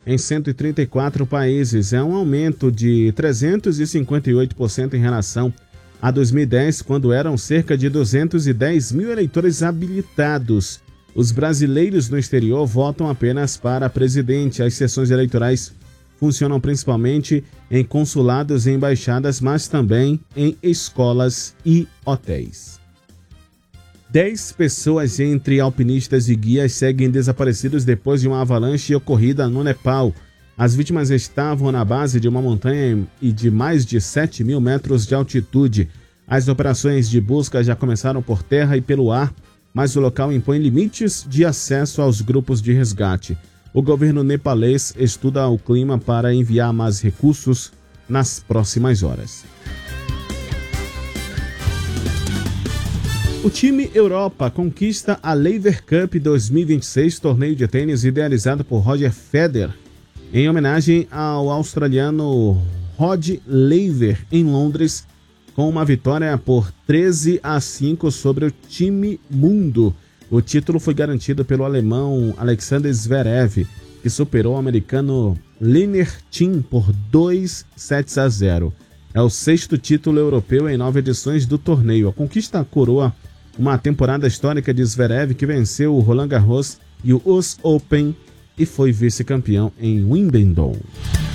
em 134 países. É um aumento de 358% em relação a 2010, quando eram cerca de 210 mil eleitores habilitados. Os brasileiros no exterior votam apenas para presidente. As sessões eleitorais funcionam principalmente em consulados e embaixadas, mas também em escolas e hotéis. 10 pessoas, entre alpinistas e guias, seguem desaparecidos depois de uma avalanche ocorrida no Nepal. As vítimas estavam na base de uma montanha e de mais de 7 mil metros de altitude. As operações de busca já começaram por terra e pelo ar, mas o local impõe limites de acesso aos grupos de resgate. O governo nepalês estuda o clima para enviar mais recursos nas próximas horas. O time Europa conquista a Laver Cup 2026, torneio de tênis idealizado por Roger Federer, em homenagem ao australiano Rod Laver, em Londres, com uma vitória por 13-5 sobre o time mundo. O título foi garantido pelo alemão Alexander Zverev, que superou o americano Lennart Tim por 2-0. É o 6º título europeu em 9 edições do torneio. A conquista coroa uma temporada histórica de Zverev, que venceu o Roland Garros e o US Open e foi vice-campeão em Wimbledon.